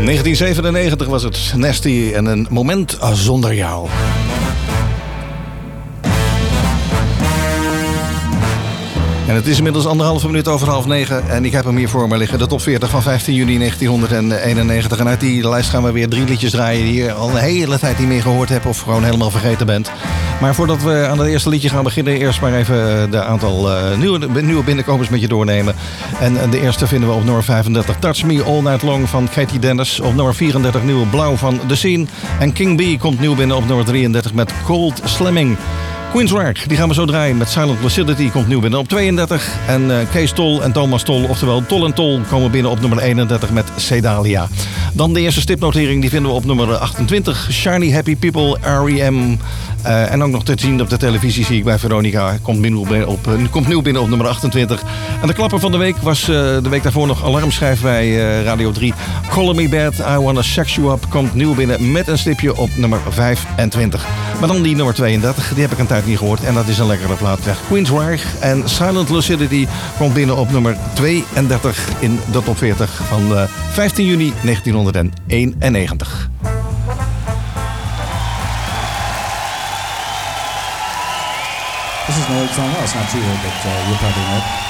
1997 was het, Nasty en een moment zonder jou. En het is inmiddels 1,5 minuut over 8:30 en ik heb hem hier voor me liggen. De top 40 van 15 juni 1991. En uit die lijst gaan we weer 3 liedjes draaien die je al een hele tijd niet meer gehoord hebt of gewoon helemaal vergeten bent. Maar voordat we aan het eerste liedje gaan beginnen, eerst maar even de aantal nieuwe binnenkomers met je doornemen. En de eerste vinden we op nummer 35, Touch Me All Night Long van Katie Dennis. Op nummer 34, nieuwe Blauw van The Scene. En King B komt nieuw binnen op nummer 33 met Cold Slamming. Queensrÿche, die gaan we zo draaien met Silent Lucidity, komt nieuw binnen op 32. En Kees Tol en Thomas Tol, oftewel Tol en Tol, komen binnen op nummer 31 met Sedalia. Dan de eerste stipnotering, die vinden we op nummer 28. Shiny Happy People, R.E.M. En ook nog te zien op de televisie zie ik bij Veronica. Komt nieuw binnen op nummer 28. En de klapper van de week was de week daarvoor nog alarmschijf bij Radio 3. Call Me Bad, I Wanna Sex You Up, komt nieuw binnen met een stipje op nummer 25. Maar dan die nummer 32, die heb ik een tijd niet gehoord. En dat is een lekkere plaat. Queensrÿche en Silent Lucidity komt binnen op nummer 32 in de top 40 van 15 juni 1991. This is an old song. Well, it's not too old, but you'll probably know it.